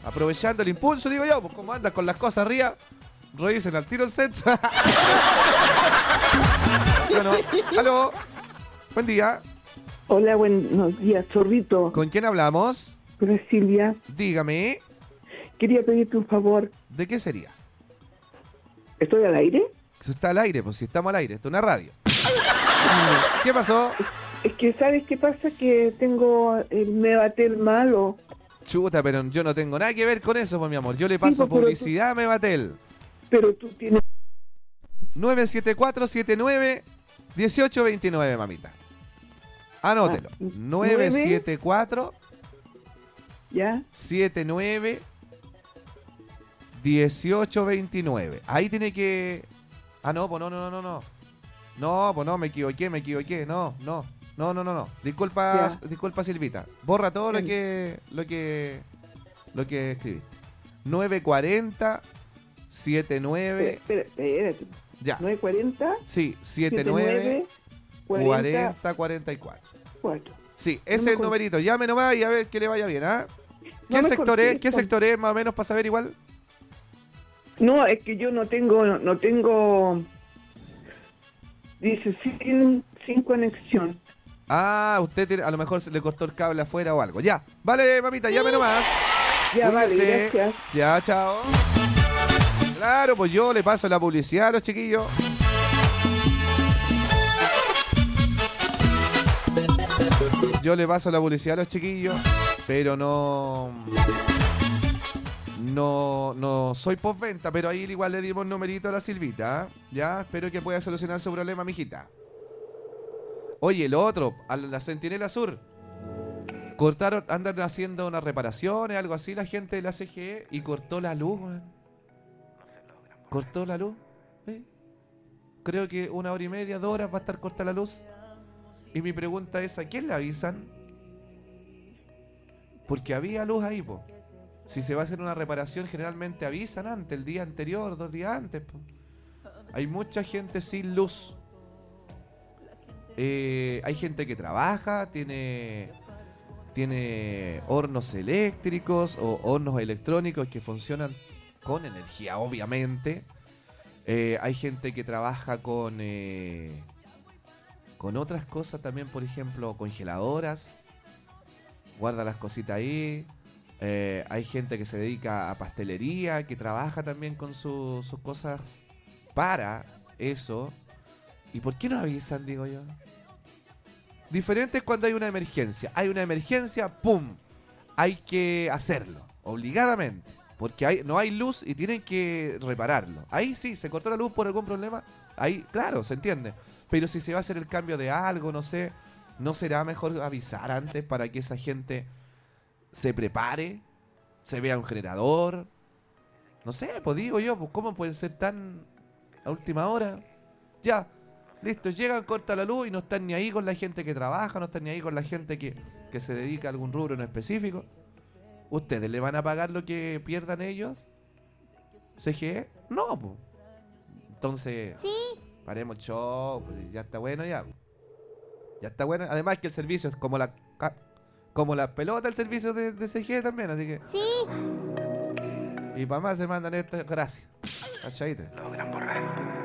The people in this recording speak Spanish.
aprovechando el impulso, digo yo, pues como andas con las cosas arriba, revisen al tiro el centro. Bueno, aló, buen día. Hola, buenos días, Zorrito. ¿Con quién hablamos? Hola, Silvia. Dígame, Quería pedirte un favor. ¿de qué sería? ¿Estoy al aire? Eso está al aire, pues si estamos al aire, esto es una radio. ¿Qué pasó? Es que, ¿sabes qué pasa? Que tengo el Mevatel malo. Chuta, pero yo no tengo nada que ver con eso, pues mi amor. Yo le paso pues, publicidad a Mevatel. Pero tú tienes... 974-79-1829, mamita. Anótelo. 974 ¿Ya? 79 1829. Ahí tiene que... Ah, no, pues no. No, pues no, me equivoqué. No. Disculpa, Ya. disculpa, Silvita. Borra todo lo Ya. que escribiste. 940 79 Espérate. ya. 940 Sí, 79 40 44. 4. Sí, ese es el numerito. Llame nomás y a ver que le vaya bien, ¿ah? ¿Qué No me sector es? cortes, ¿Qué sector es más o menos para saber igual? No, es que yo no tengo... Dice, sin conexión. Ah, usted tiene, a lo mejor se le cortó el cable afuera o algo. Ya, vale, mamita, llame nomás. Ya, Cuídese. vale, gracias. Ya, chao. Claro, pues yo le paso la publicidad a los chiquillos. Yo le paso la publicidad a los chiquillos, pero no soy postventa, pero ahí igual le dimos numerito a la Silvita, ¿eh? Ya, espero que pueda solucionar su problema, mijita. Oye, lo otro, a la Centinela Sur, cortaron, andan haciendo unas reparaciones, algo así, la gente de la CGE, y cortó la luz, man. ¿Cortó la luz? ¿Sí? Creo que 1 hora y media, 2 horas va a estar corta la luz. Y mi pregunta es, ¿a quién le avisan? Porque había luz ahí, po. Si se va a hacer una reparación, generalmente avisan antes, el día anterior, 2 días antes, po. Hay mucha gente sin luz. Hay gente que trabaja, tiene hornos eléctricos o hornos electrónicos que funcionan con energía, obviamente. Hay gente que trabaja con otras cosas también, por ejemplo, congeladoras. Guarda las cositas ahí. Hay gente que se dedica a pastelería, que trabaja también con sus cosas para eso. ¿Y por qué no avisan, digo yo? Diferente es cuando hay una emergencia. Hay una emergencia, ¡pum! Hay que hacerlo, obligadamente. Porque no hay luz y tienen que repararlo. Ahí sí, se cortó la luz por algún problema. Ahí, claro, se entiende. Pero si se va a hacer el cambio de algo, no sé, ¿no será mejor avisar antes para que esa gente se prepare? Se vea un generador. No sé, pues digo yo, pues ¿cómo puede ser tan a última hora? Ya, listo, llegan, corta la luz y no están ni ahí con la gente que trabaja, no están ni ahí con la gente que se dedica a algún rubro en específico. ¿Ustedes le van a pagar lo que pierdan ellos? ¿CGE? No, pues. Entonces, Sí. paremos el show, pues ya está bueno ya. Ya está bueno. Además que el servicio es como la pelota, el servicio de CGE también, así que... Sí. Y para más se mandan estas, gracias. Cachadita.